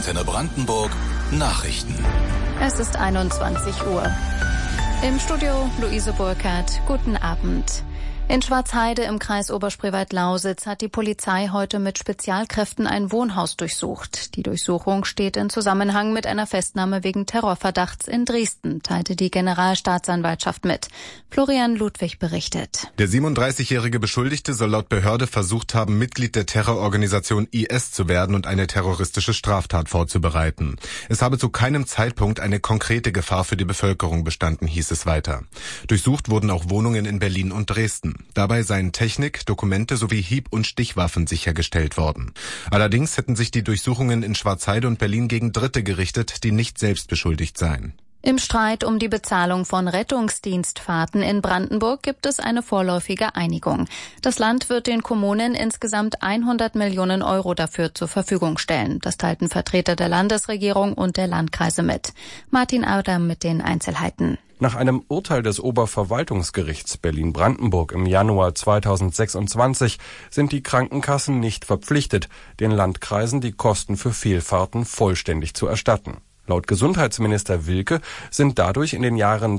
Antenne Brandenburg Nachrichten. Es ist 21 Uhr. Im Studio Luise Burkhardt. Guten Abend. In Schwarzheide im Kreis Oberspreewald-Lausitz hat die Polizei heute mit Spezialkräften ein Wohnhaus durchsucht. Die Durchsuchung steht in Zusammenhang mit einer Festnahme wegen Terrorverdachts in Dresden, teilte die Generalstaatsanwaltschaft mit. Florian Ludwig berichtet. Der 37-jährige Beschuldigte soll laut Behörde versucht haben, Mitglied der Terrororganisation IS zu werden und eine terroristische Straftat vorzubereiten. Es habe zu keinem Zeitpunkt eine konkrete Gefahr für die Bevölkerung bestanden, hieß es weiter. Durchsucht wurden auch Wohnungen in Berlin und Dresden. Dabei seien Technik, Dokumente sowie Hieb- und Stichwaffen sichergestellt worden. Allerdings hätten sich die Durchsuchungen in Schwarzheide und Berlin gegen Dritte gerichtet, die nicht selbst beschuldigt seien. Im Streit um die Bezahlung von Rettungsdienstfahrten in Brandenburg gibt es eine vorläufige Einigung. Das Land wird den Kommunen insgesamt 100 Millionen Euro dafür zur Verfügung stellen. Das teilten Vertreter der Landesregierung und der Landkreise mit. Martin Adam mit den Einzelheiten. Nach einem Urteil des Oberverwaltungsgerichts Berlin-Brandenburg im Januar 2026 sind die Krankenkassen nicht verpflichtet, den Landkreisen die Kosten für Fehlfahrten vollständig zu erstatten. Laut Gesundheitsminister Wilke sind dadurch in den Jahren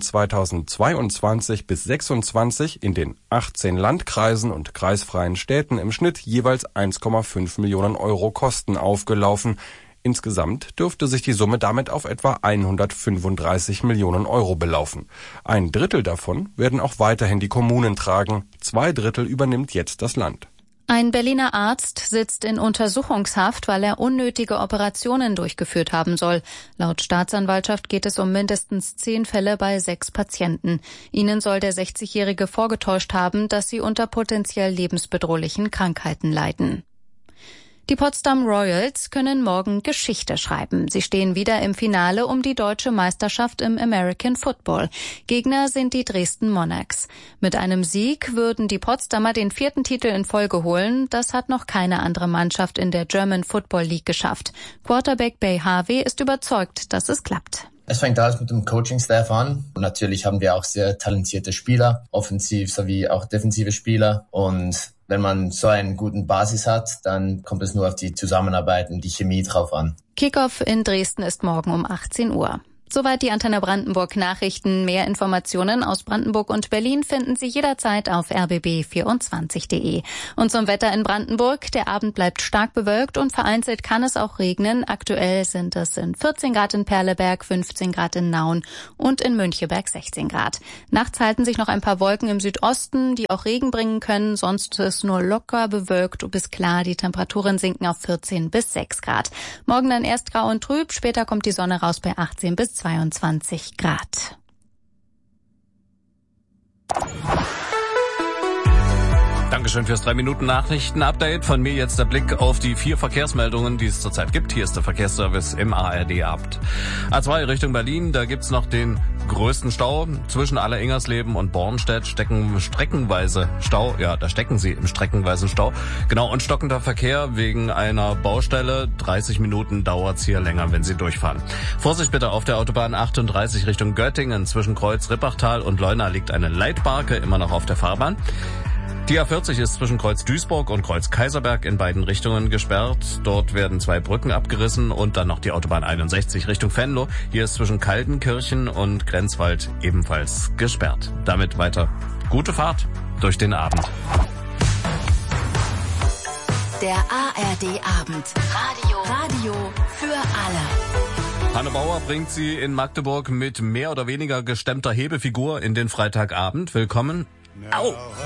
2022 bis 2026 in den 18 Landkreisen und kreisfreien Städten im Schnitt jeweils 1,5 Millionen Euro Kosten aufgelaufen. Insgesamt dürfte sich die Summe damit auf etwa 135 Millionen Euro belaufen. Ein Drittel davon werden auch weiterhin die Kommunen tragen. 2 Drittel übernimmt jetzt das Land. Ein Berliner Arzt sitzt in Untersuchungshaft, weil er unnötige Operationen durchgeführt haben soll. Laut Staatsanwaltschaft geht es um mindestens 10 Fälle bei 6 Patienten. Ihnen soll der 60-Jährige vorgetäuscht haben, dass sie unter potenziell lebensbedrohlichen Krankheiten leiden. Die Potsdam Royals können morgen Geschichte schreiben. Sie stehen wieder im Finale um die deutsche Meisterschaft im American Football. Gegner sind die Dresden Monarchs. Mit einem Sieg würden die Potsdamer den 4. Titel in Folge holen. Das hat noch keine andere Mannschaft in der German Football League geschafft. Quarterback Bay Harvey ist überzeugt, dass es klappt. Es fängt alles mit dem Coaching-Staff an. Und natürlich haben wir auch sehr talentierte Spieler, offensiv sowie auch defensive Spieler. Und wenn man so einen guten Basis hat, dann kommt es nur auf die Zusammenarbeit und die Chemie drauf an. Kickoff in Dresden ist morgen um 18 Uhr. Soweit die Antenne Brandenburg Nachrichten. Mehr Informationen aus Brandenburg und Berlin finden Sie jederzeit auf rbb24.de. Und zum Wetter in Brandenburg. Der Abend bleibt stark bewölkt und vereinzelt kann es auch regnen. Aktuell sind es in 14 Grad in Perleberg, 15 Grad in Nauen und in Müncheberg 16 Grad. Nachts halten sich noch ein paar Wolken im Südosten, die auch Regen bringen können. Sonst ist nur locker bewölkt bis klar. Die Temperaturen sinken auf 14 bis 6 Grad. Morgen dann erst grau und trüb. Später kommt die Sonne raus bei 18 bis 22 Grad. Dankeschön fürs 3-Minuten-Nachrichten-Update. Von mir jetzt der Blick auf die 4 Verkehrsmeldungen, die es zurzeit gibt. Hier ist der Verkehrsservice im ARD-Abt. A2 Richtung Berlin, da gibt's noch den größten Stau. Zwischen Alleringersleben und Bornstedt stecken streckenweise Stau. Ja, da stecken sie im streckenweisen Stau. Genau, und stockender Verkehr wegen einer Baustelle. 30 Minuten dauert's hier länger, wenn Sie durchfahren. Vorsicht bitte auf der Autobahn 38 Richtung Göttingen. Zwischen Kreuz Rippachtal und Leuna liegt eine Leitbarke, immer noch auf der Fahrbahn. Die A40 ist zwischen Kreuz Duisburg und Kreuz Kaiserberg in beiden Richtungen gesperrt. Dort werden 2 Brücken abgerissen und dann noch die Autobahn 61 Richtung Venlo. Hier ist zwischen Kaltenkirchen und Grenzwald ebenfalls gesperrt. Damit weiter gute Fahrt durch den Abend. Der ARD-Abend. Radio für alle. Hanne Bauer bringt Sie in Magdeburg mit mehr oder weniger gestemmter Hebefigur in den Freitagabend. Willkommen. Au!